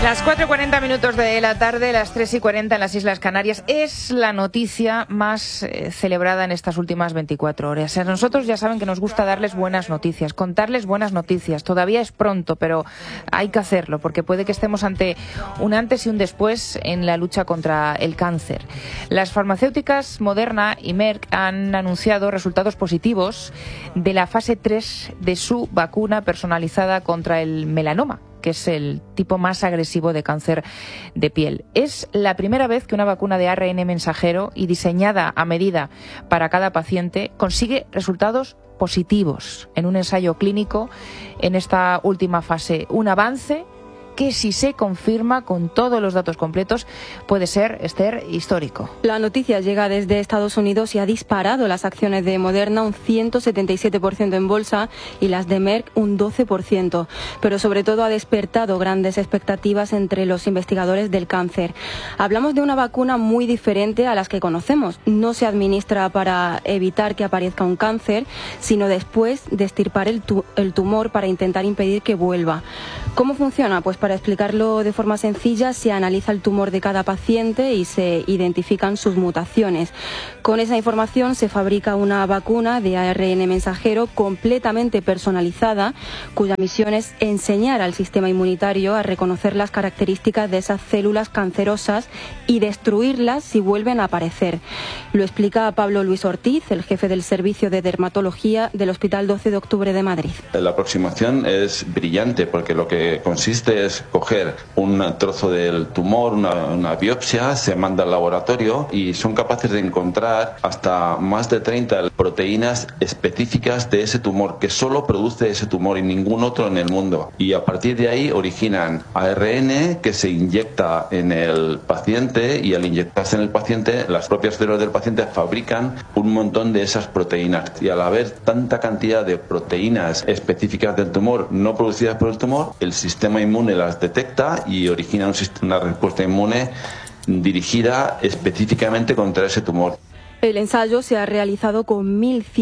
Las 4:40 de la tarde, las 3:40 en las Islas Canarias. Es la noticia más celebrada en estas últimas 24 horas. A nosotros ya saben que nos gusta darles buenas noticias, contarles buenas noticias. Todavía es pronto, pero hay que hacerlo porque puede que estemos ante un antes y un después en la lucha contra el cáncer. Las farmacéuticas Moderna y Merck han anunciado resultados positivos de la fase 3 de su vacuna personalizada contra el melanoma, que es el tipo más agresivo de cáncer de piel. Es la primera vez que una vacuna de ARN mensajero y diseñada a medida para cada paciente consigue resultados positivos en un ensayo clínico en esta última fase. Un avance que, si se confirma con todos los datos completos, puede ser, Esther, histórico. La noticia llega desde Estados Unidos y ha disparado las acciones de Moderna un 177% en bolsa y las de Merck un 12%, pero sobre todo ha despertado grandes expectativas entre los investigadores del cáncer. Hablamos de una vacuna muy diferente a las que conocemos. No se administra para evitar que aparezca un cáncer, sino después de extirpar el tumor para intentar impedir que vuelva. ¿Cómo funciona? Pues para explicarlo de forma sencilla, se analiza el tumor de cada paciente y se identifican sus mutaciones. Con esa información se fabrica una vacuna de ARN mensajero completamente personalizada, cuya misión es enseñar al sistema inmunitario a reconocer las características de esas células cancerosas y destruirlas si vuelven a aparecer. Lo explica Pablo Luis Ortiz, el jefe del Servicio de Dermatología del Hospital 12 de Octubre de Madrid. La aproximación es brillante porque lo que consiste es coger un trozo del tumor, una biopsia, se manda al laboratorio y son capaces de encontrar hasta más de 30 proteínas específicas de ese tumor, que solo produce ese tumor y ningún otro en el mundo. Y a partir de ahí originan ARN que se inyecta en el paciente, y al inyectarse en el paciente, las propias células del paciente fabrican un montón de esas proteínas. Y al haber tanta cantidad de proteínas específicas del tumor no producidas por el tumor, el sistema inmune las detecta y origina una respuesta inmune dirigida específicamente contra ese tumor. El ensayo se ha realizado con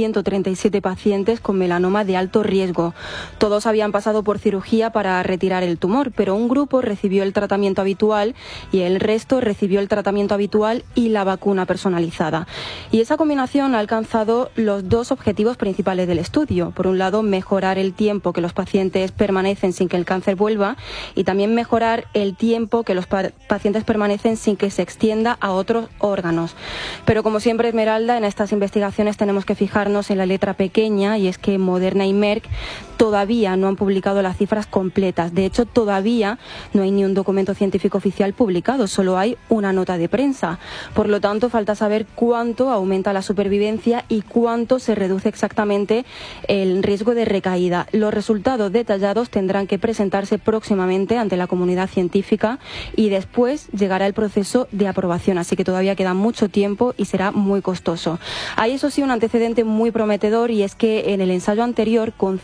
1.137 pacientes con melanoma de alto riesgo. Todos habían pasado por cirugía para retirar el tumor, pero un grupo recibió el tratamiento habitual y el resto recibió el tratamiento habitual y la vacuna personalizada. Y esa combinación ha alcanzado los dos objetivos principales del estudio. Por un lado, mejorar el tiempo que los pacientes permanecen sin que el cáncer vuelva, y también mejorar el tiempo que los pacientes permanecen sin que se extienda a otros órganos. Pero como siempre, Esmeralda, en estas investigaciones tenemos que fijarnos en la letra pequeña, y es que Moderna y Merck todavía no han publicado las cifras completas. De hecho, todavía no hay ni un documento científico oficial publicado, solo hay una nota de prensa. Por lo tanto, falta saber cuánto aumenta la supervivencia y cuánto se reduce exactamente el riesgo de recaída. Los resultados detallados tendrán que presentarse próximamente ante la comunidad científica y después llegará el proceso de aprobación, así que todavía queda mucho tiempo y será muy costoso. Hay, eso sí, un antecedente muy prometedor, y es que en el ensayo anterior, con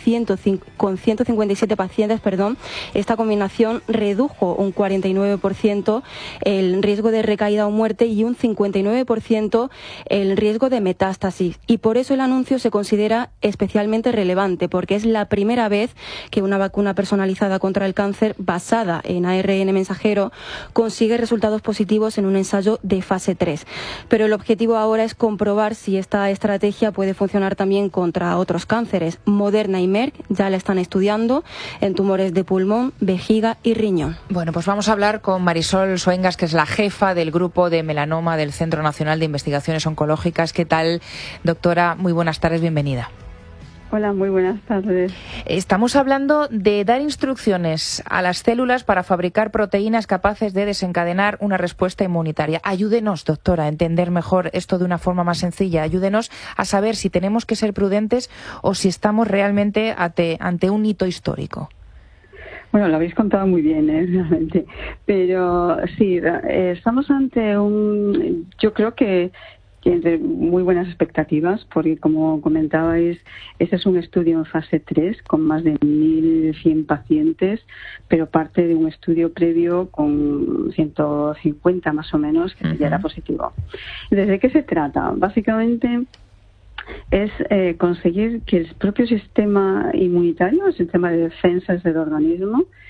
157 pacientes, esta combinación redujo un 49% el riesgo de recaída o muerte y un 59% el riesgo de metástasis. Y por eso el anuncio se considera especialmente relevante, porque es la primera vez que una vacuna personalizada contra el cáncer basada en ARN mensajero consigue resultados positivos en un ensayo de fase 3. Pero el objetivo ahora es comprobar si esta estrategia puede funcionar también contra otros cánceres. Moderna y Merck ya la están estudiando en tumores de pulmón, vejiga y riñón. Bueno, pues vamos a hablar con Marisol Soengas, que es la jefa del grupo de melanoma del Centro Nacional de Investigaciones Oncológicas. ¿Qué tal, doctora? Muy buenas tardes, bienvenida. Hola, muy buenas tardes. Estamos hablando de dar instrucciones a las células para fabricar proteínas capaces de desencadenar una respuesta inmunitaria. Ayúdenos, doctora, a entender mejor esto de una forma más sencilla. Ayúdenos a saber si tenemos que ser prudentes o si estamos realmente ante un hito histórico. Bueno, lo habéis contado muy bien, realmente. Pero sí, estamos ante yo creo que de muy buenas expectativas, porque como comentabais, este es un estudio en fase 3 con más de 1.100 pacientes, pero parte de un estudio previo con 150 más o menos, que ya era positivo. ¿Desde qué se trata? Básicamente es conseguir que el propio sistema inmunitario, el sistema de defensas del organismo,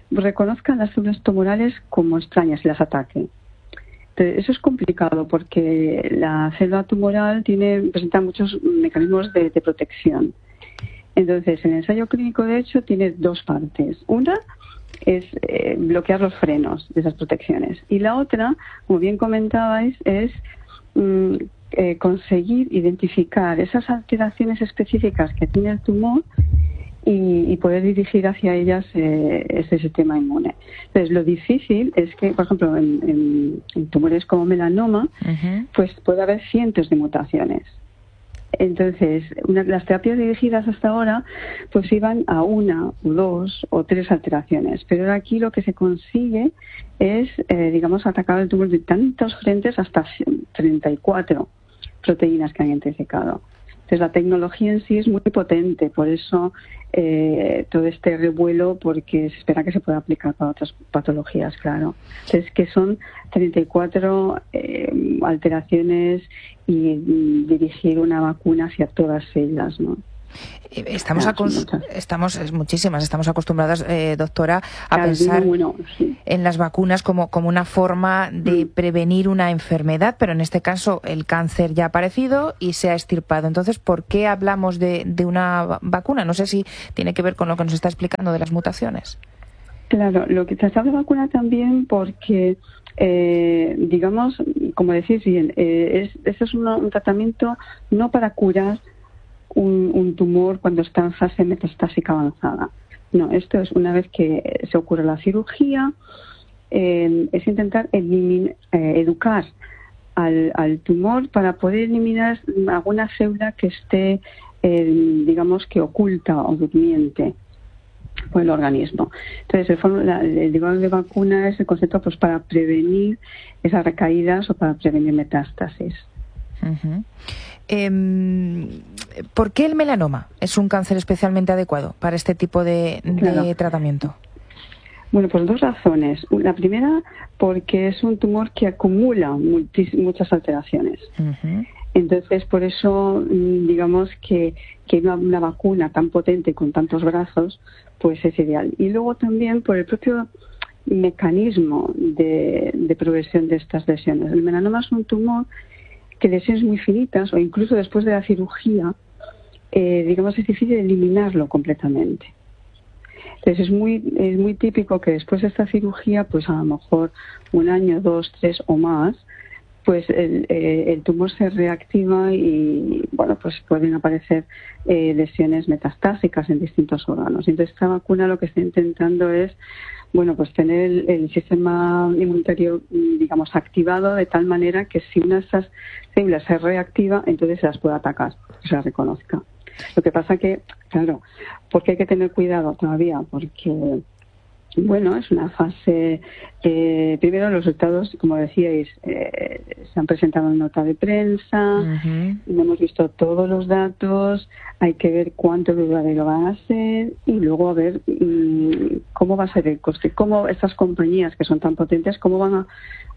reconozca las células tumorales como extrañas y las ataque. Entonces, eso es complicado porque la célula tumoral presenta muchos mecanismos de protección. Entonces, el ensayo clínico, de hecho, tiene dos partes. Una es bloquear los frenos de esas protecciones. Y la otra, como bien comentabais, es conseguir identificar esas alteraciones específicas que tiene el tumor y poder dirigir hacia ellas ese sistema inmune. Entonces, lo difícil es que, por ejemplo, en tumores como melanoma, pues puede haber cientos de mutaciones. Entonces, las terapias dirigidas hasta ahora pues iban a 1, 2 o 3 alteraciones, pero ahora aquí lo que se consigue es, atacar el tumor de tantos frentes hasta 34 proteínas que han identificado. Entonces, la tecnología en sí es muy potente, por eso todo este revuelo, porque se espera que se pueda aplicar para otras patologías, claro. Entonces, que son 34 alteraciones y dirigir una vacuna hacia todas ellas, ¿no? Estamos muchísimas, estamos acostumbradas, doctora, a pensar en las vacunas como una forma de prevenir una enfermedad, pero en este caso el cáncer ya ha aparecido y se ha extirpado. Entonces, ¿por qué hablamos de una vacuna? No sé si tiene que ver con lo que nos está explicando de las mutaciones. Claro, lo que se habla de vacuna también porque, como decís bien, este es un tratamiento no para curar un tumor cuando está en fase metastásica avanzada. No, esto es una vez que se ocurre la cirugía, es intentar educar al tumor para poder eliminar alguna célula que esté, que oculta o durmiente por el organismo. Entonces, el de vacuna es el concepto pues para prevenir esas recaídas o para prevenir metástasis. ¿Por qué el melanoma es un cáncer especialmente adecuado para este tipo de tratamiento? Bueno, pues 2 razones. La primera, porque es un tumor que acumula muchas alteraciones. Entonces, por eso, que una vacuna tan potente con tantos brazos, pues es ideal. Y luego también por el propio mecanismo de progresión de estas lesiones. El melanoma es un tumor que lesiones muy finitas o incluso después de la cirugía, es difícil eliminarlo completamente. Entonces es muy típico que después de esta cirugía, pues a lo mejor 1 año, 2, 3 o más, pues el tumor se reactiva y pues pueden aparecer lesiones metastásicas en distintos órganos. Entonces esta vacuna lo que está intentando es tener el sistema inmunitario, activado de tal manera que si una de estas células se reactiva, entonces se las puede atacar, que se las reconozca. Lo que pasa que, claro, porque hay que tener cuidado todavía, porque, es una fase, primero los resultados, como decíais, se han presentado en nota de prensa, no hemos visto todos los datos, hay que ver cuánto duradero van a ser y luego a ver cómo va a ser el coste, cómo estas compañías que son tan potentes, cómo van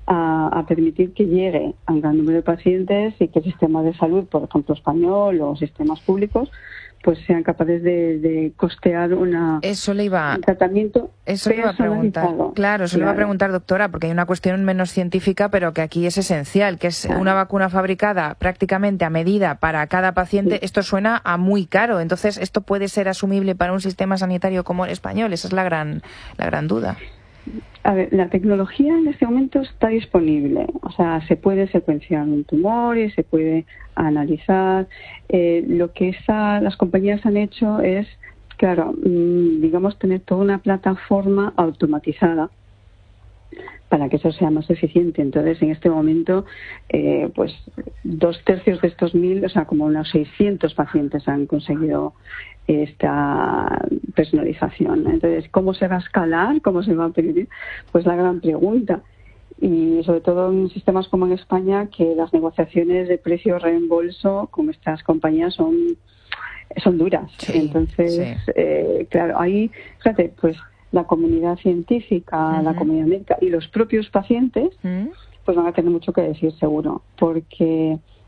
a permitir que llegue a un gran número de pacientes y que el sistema de salud, por ejemplo español o sistemas públicos, pues sean capaces de costear un tratamiento personalizado. Claro, eso le iba a preguntar, doctora, porque hay una cuestión menos científica, pero que aquí es esencial, que es una vacuna fabricada prácticamente a medida para cada paciente. Sí. Esto suena a muy caro, entonces esto puede ser asumible para un sistema sanitario como el español. Esa es la gran duda. A ver, la tecnología en este momento está disponible, o sea, se puede secuenciar un tumor y se puede analizar. Lo que las compañías han hecho es, tener toda una plataforma automatizada para que eso sea más eficiente. Entonces, en este momento, 2/3 de estos 1.000, o sea, como unos 600 pacientes han conseguido esta personalización. Entonces, ¿cómo se va a escalar? ¿Cómo se va a pedir? Pues la gran pregunta. Y sobre todo en sistemas como en España, que las negociaciones de precio-reembolso con estas compañías son duras. Sí, entonces, ahí, fíjate, pues la comunidad científica, la comunidad médica y los propios pacientes, pues van a tener mucho que decir seguro, porque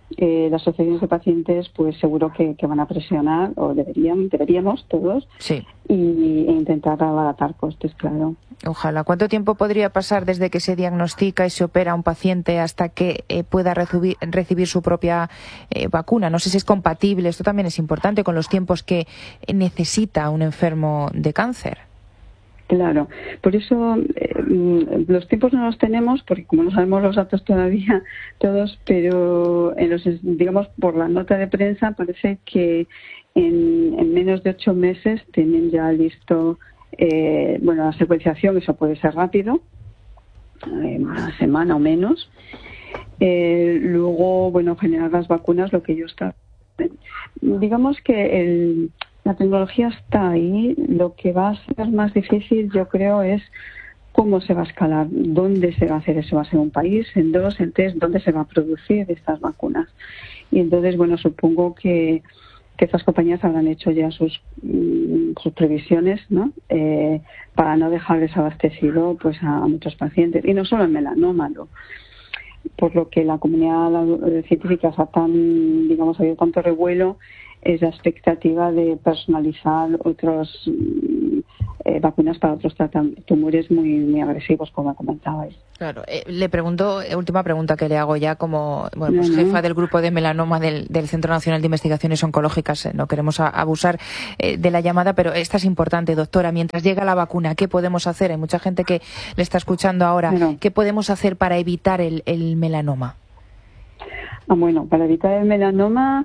las asociaciones de pacientes pues seguro que van a presionar, o deberíamos todos, sí, e intentar abaratar costes, claro. Ojalá. ¿Cuánto tiempo podría pasar desde que se diagnostica y se opera a un paciente hasta que pueda recibir su propia vacuna? No sé si es compatible, esto también es importante, con los tiempos que necesita un enfermo de cáncer. Claro, por eso los tiempos no los tenemos, porque como no sabemos los datos todavía todos, pero digamos por la nota de prensa parece que en menos de 8 meses tienen ya listo la secuenciación. Eso puede ser rápido, una semana o menos. Luego, generar las vacunas, lo que ellos están. Digamos que la tecnología está ahí. Lo que va a ser más difícil, yo creo, es cómo se va a escalar, dónde se va a hacer eso. ¿Va a ser un país, en 2, en 3? ¿Dónde se va a producir estas vacunas? Y entonces, supongo que estas compañías habrán hecho ya sus previsiones, ¿no? Para no dejar desabastecido pues a muchos pacientes, y no solo en melanoma, por lo que la comunidad científica ha habido tanto revuelo, es la expectativa de personalizar otros vacunas para otros tumores muy agresivos, como comentabais. Claro. Le pregunto, última pregunta que le hago ya como jefa del grupo de melanoma del Centro Nacional de Investigaciones Oncológicas. No queremos abusar de la llamada, pero esta es importante, doctora. Mientras llega la vacuna, ¿qué podemos hacer? Hay mucha gente que le está escuchando ahora. Bueno. ¿Qué podemos hacer para evitar el melanoma? Para evitar el melanoma,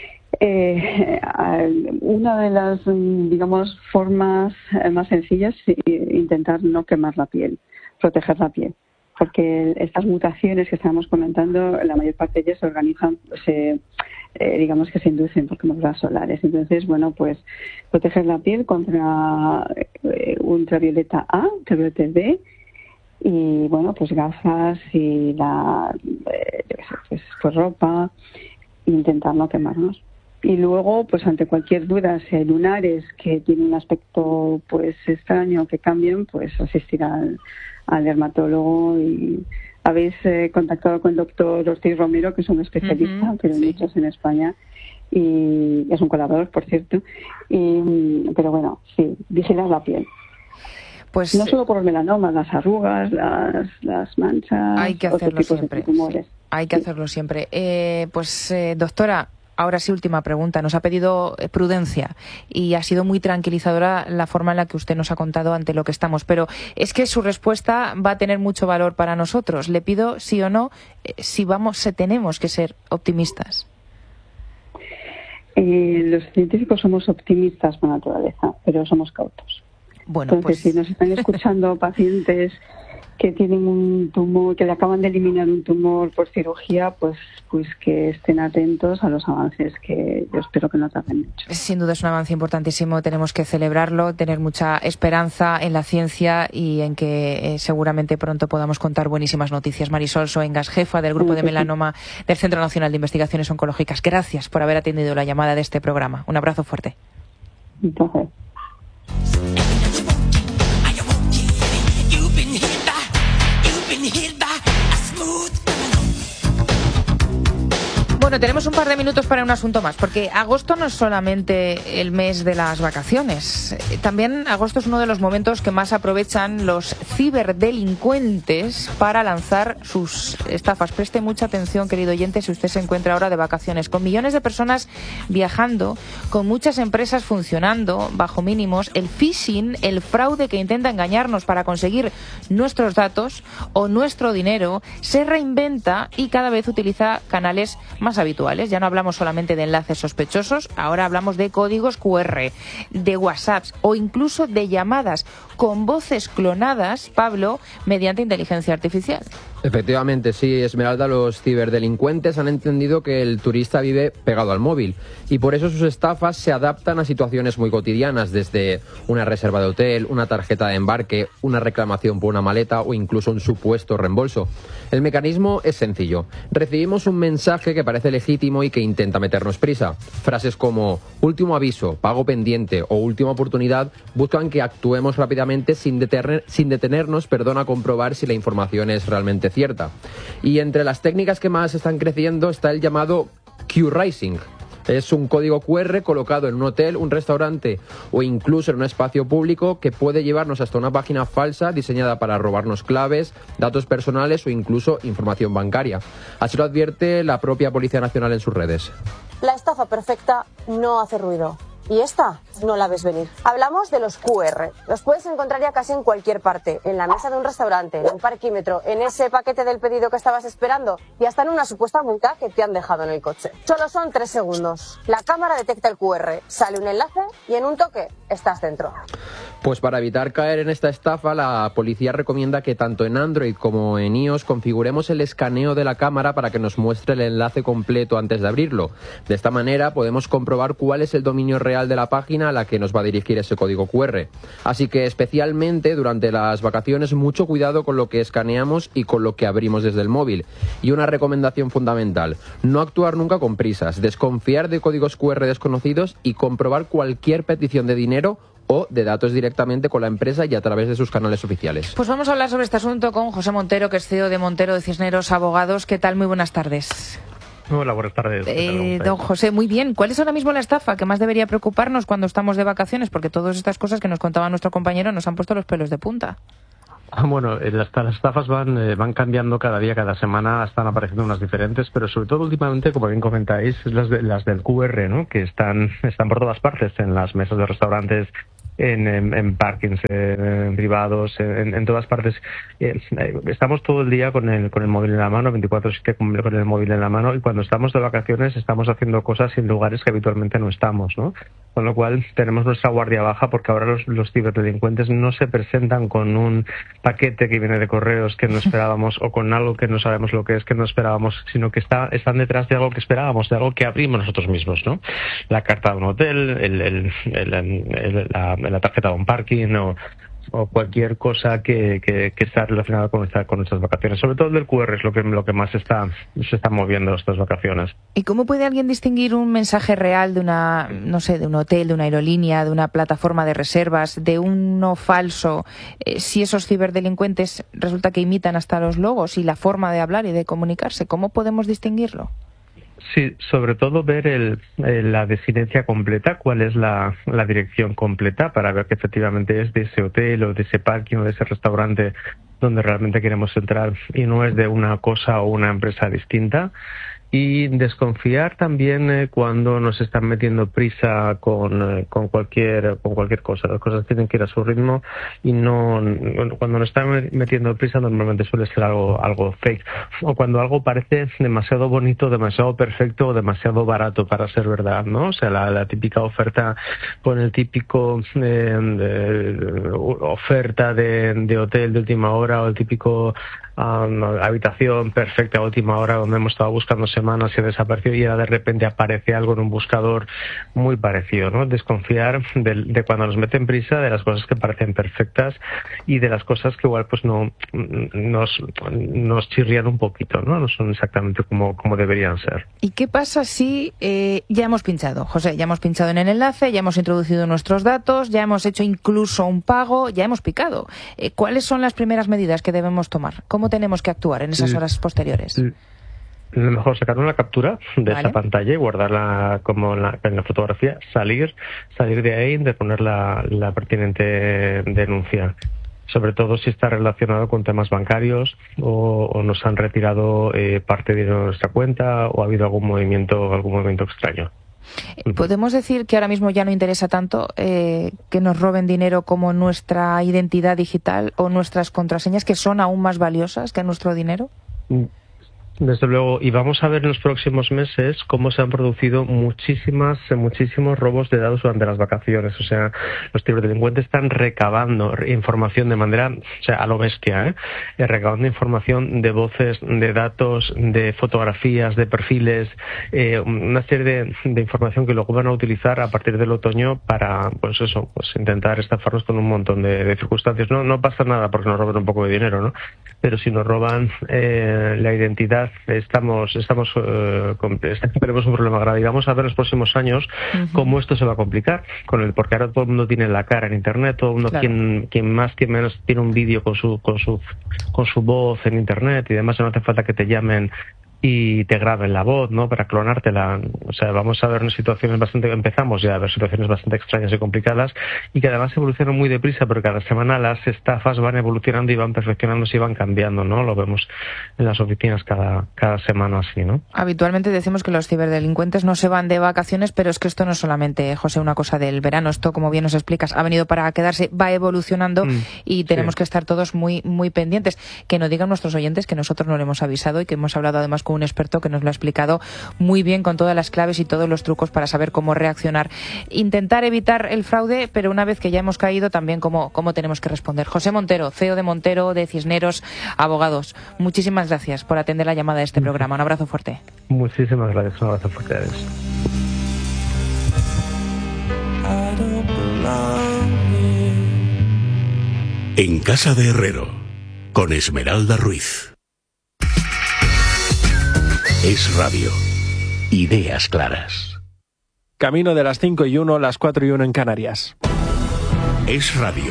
una de las, formas más sencillas es intentar no quemar la piel, proteger la piel, porque estas mutaciones que estábamos comentando, la mayor parte de ellas se organizan, que se inducen por quemaduras solares. Entonces, proteger la piel contra ultravioleta A, ultravioleta B, y gafas y ropa, intentar no quemarnos. Y luego, ante cualquier duda, si hay lunares que tienen un aspecto extraño, que cambien, asistir al dermatólogo. Y habéis contactado con el doctor Ortiz Romero, que es un especialista, pero hay muchos en España, y es un colaborador, por cierto. Pero vigilar la piel. No solo por el melanoma, las arrugas, las manchas, hay que hacerlo siempre. Tumores. Hay que hacerlo siempre. Doctora, ahora sí, última pregunta. Nos ha pedido prudencia y ha sido muy tranquilizadora la forma en la que usted nos ha contado ante lo que estamos. Pero es que su respuesta va a tener mucho valor para nosotros. Le pido, sí o no, si tenemos que ser optimistas. Los científicos somos optimistas por naturaleza, pero somos cautos. Entonces, si nos están escuchando pacientes que tienen un tumor, que le acaban de eliminar un tumor por cirugía, pues que estén atentos a los avances, que yo espero que no tarden mucho. Sin duda es un avance importantísimo, tenemos que celebrarlo, tener mucha esperanza en la ciencia y en que seguramente pronto podamos contar buenísimas noticias. Marisol Soengas, jefa del grupo de melanoma del Centro Nacional de Investigaciones Oncológicas. Gracias por haber atendido la llamada de este programa. Un abrazo fuerte. Entonces. Bueno, tenemos un par de minutos para un asunto más, porque agosto no es solamente el mes de las vacaciones. También agosto es uno de los momentos que más aprovechan los ciberdelincuentes para lanzar sus estafas. Preste mucha atención, querido oyente, si usted se encuentra ahora de vacaciones. Con millones de personas viajando, con muchas empresas funcionando bajo mínimos, el phishing, el fraude que intenta engañarnos para conseguir nuestros datos o nuestro dinero, se reinventa y cada vez utiliza canales más habituales. Ya no hablamos solamente de enlaces sospechosos, ahora hablamos de códigos QR, de WhatsApps o incluso de llamadas con voces clonadas, Pablo, mediante inteligencia artificial. Efectivamente, sí, Esmeralda, los ciberdelincuentes han entendido que el turista vive pegado al móvil y por eso sus estafas se adaptan a situaciones muy cotidianas, desde una reserva de hotel, una tarjeta de embarque, una reclamación por una maleta o incluso un supuesto reembolso. El mecanismo es sencillo. Recibimos un mensaje que parece legítimo y que intenta meternos prisa. Frases como último aviso, pago pendiente o última oportunidad buscan que actuemos rápidamente sin detenernos a comprobar si la información es realmente cierta. Y entre las técnicas que más están creciendo está el llamado Q-Rising. Es un código QR colocado en un hotel, un restaurante o incluso en un espacio público que puede llevarnos hasta una página falsa diseñada para robarnos claves, datos personales o incluso información bancaria. Así lo advierte la propia Policía Nacional en sus redes. La estafa perfecta no hace ruido. Y esta no la ves venir. Hablamos de los QR. Los puedes encontrar ya casi en cualquier parte. En la mesa de un restaurante, en un parquímetro, en ese paquete del pedido que estabas esperando y hasta en una supuesta multa que te han dejado en el coche. Solo son 3 segundos. La cámara detecta el QR, sale un enlace y en un toque estás dentro. Pues para evitar caer en esta estafa, la policía recomienda que tanto en Android como en iOS configuremos el escaneo de la cámara para que nos muestre el enlace completo antes de abrirlo. De esta manera podemos comprobar cuál es el dominio real de la página a la que nos va a dirigir ese código QR. Así que especialmente durante las vacaciones, mucho cuidado con lo que escaneamos y con lo que abrimos desde el móvil. Y una recomendación fundamental: no actuar nunca con prisas, desconfiar de códigos QR desconocidos y comprobar cualquier petición de dinero o de datos directamente con la empresa y a través de sus canales oficiales. Pues vamos a hablar sobre este asunto con José Montero, que es CEO de Montero de Cisneros Abogados. ¿Qué tal? Muy buenas tardes. Hola, buenas tardes. Don José, muy bien. ¿Cuál es ahora mismo la estafa que más debería preocuparnos cuando estamos de vacaciones? Porque todas estas cosas que nos contaba nuestro compañero nos han puesto los pelos de punta. Bueno, las estafas van cambiando cada día, cada semana, están apareciendo unas diferentes, pero sobre todo últimamente, como bien comentáis, las del QR, ¿no? Que están por todas partes, en las mesas de restaurantes, en parkings privados, en todas partes. Estamos todo el día con el móvil en la mano, 24/7 con el móvil en la mano, y cuando estamos de vacaciones estamos haciendo cosas en lugares que habitualmente no estamos, ¿no? Con lo cual tenemos nuestra guardia baja, porque ahora los ciberdelincuentes no se presentan con un paquete que viene de correos que no esperábamos o con algo que no sabemos lo que es, que no esperábamos, sino que están detrás de algo que esperábamos, de algo que abrimos nosotros mismos, ¿no? La carta de un hotel, la tarjeta de un parking o cualquier cosa que está relacionada con nuestras vacaciones. Sobre todo el del QR es lo que más se está moviendo estas vacaciones. ¿Y cómo puede alguien distinguir un mensaje real de de un hotel, de una aerolínea, de una plataforma de reservas, de uno falso, si esos ciberdelincuentes resulta que imitan hasta los logos y la forma de hablar y de comunicarse? ¿Cómo podemos distinguirlo? Sí, sobre todo ver la desinencia completa, cuál es la dirección completa, para ver que efectivamente es de ese hotel o de ese parking o de ese restaurante donde realmente queremos entrar y no es de una cosa o una empresa distinta. Y desconfiar también cuando nos están metiendo prisa con cualquier cosa. Las cosas tienen que ir a su ritmo y cuando nos están metiendo prisa normalmente suele ser algo fake, o cuando algo parece demasiado bonito, demasiado perfecto o demasiado barato para ser verdad, ¿no? O sea, la típica oferta con el típico oferta de hotel de última hora, o el típico habitación perfecta a última hora donde hemos estado buscando semanas y ha desaparecido, y ahora de repente aparece algo en un buscador muy parecido, ¿no? Desconfiar de cuando nos meten prisa, de las cosas que parecen perfectas y de las cosas que igual pues no nos chirrían un poquito, ¿no? No son exactamente como deberían ser. ¿Y qué pasa si ya hemos pinchado, José? Ya hemos pinchado en el enlace, ya hemos introducido nuestros datos, ya hemos hecho incluso un pago, ya hemos picado. ¿Cuáles son las primeras medidas que debemos tomar? ¿Cómo tenemos que actuar en esas horas posteriores? Lo mejor, sacar una captura de esa pantalla y guardarla como en la fotografía, salir de ahí, de poner la pertinente denuncia. Sobre todo si está relacionado con temas bancarios o nos han retirado parte de nuestra cuenta o ha habido algún movimiento extraño. ¿Podemos decir que ahora mismo ya no interesa tanto que nos roben dinero como nuestra identidad digital o nuestras contraseñas, que son aún más valiosas que nuestro dinero? Desde luego, y vamos a ver en los próximos meses cómo se han producido muchísimos robos de datos durante las vacaciones. O sea, los ciberdelincuentes están recabando información de manera, o sea, a lo bestia, recabando información de voces, de datos, de fotografías, de perfiles, una serie de información que luego van a utilizar a partir del otoño para, pues intentar estafarnos con un montón de circunstancias. No pasa nada porque nos roben un poco de dinero, ¿no? Pero si nos roban la identidad, verdad tenemos un problema grave y vamos a ver en los próximos años cómo esto se va a complicar, porque ahora todo el mundo tiene la cara en internet, todo el mundo, quien más quien menos tiene un vídeo con su voz en internet y demás, no hace falta que te llamen y te graben la voz, ¿no?, para clonártela. O sea, vamos a ver empezamos ya a ver situaciones bastante extrañas y complicadas, y que además evolucionan muy deprisa, pero cada semana las estafas van evolucionando y van perfeccionándose y van cambiando, ¿no? Lo vemos en las oficinas cada semana así, ¿no? Habitualmente decimos que los ciberdelincuentes no se van de vacaciones, pero es que esto no es solamente, José, una cosa del verano. Esto, como bien nos explicas, ha venido para quedarse, va evolucionando y tenemos que estar todos muy, muy pendientes. Que nos digan nuestros oyentes que nosotros no le hemos avisado y que hemos hablado además con un experto que nos lo ha explicado muy bien, con todas las claves y todos los trucos para saber cómo reaccionar. Intentar evitar el fraude, pero una vez que ya hemos caído, también cómo tenemos que responder. José Montero, CEO de Montero, de Cisneros Abogados, muchísimas gracias por atender la llamada de este programa. Un abrazo fuerte. Muchísimas gracias. Un abrazo fuerte. En Casa de Herrero, con Esmeralda Ruiz. Es Radio. Ideas claras. Camino de las 5:01, las 4:01 en Canarias. Es Radio.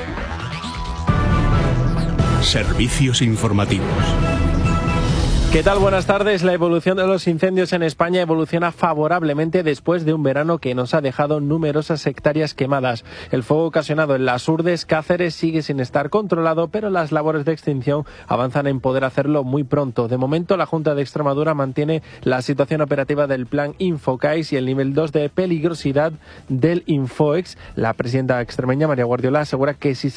Servicios informativos. ¿Qué tal? Buenas tardes. La evolución de los incendios en España evoluciona favorablemente después de un verano que nos ha dejado numerosas hectáreas quemadas. El fuego ocasionado en las Urdes, Cáceres, sigue sin estar controlado, pero las labores de extinción avanzan en poder hacerlo muy pronto. De momento, la Junta de Extremadura mantiene la situación operativa del plan Infocais y el nivel 2 de peligrosidad del Infoex. La presidenta extremeña, María Guardiola, asegura que si